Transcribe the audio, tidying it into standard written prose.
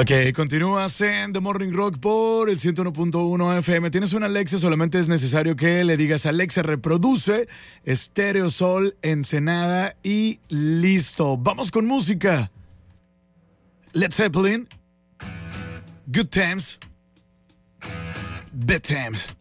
Ok, continúas en The Morning Rock por el 101.1 FM. Tienes una Alexa, solamente es necesario que le digas Alexa, reproduce Stereo Sol Ensenada y listo. Vamos con música. Led Zeppelin, Good Times, Bad Times.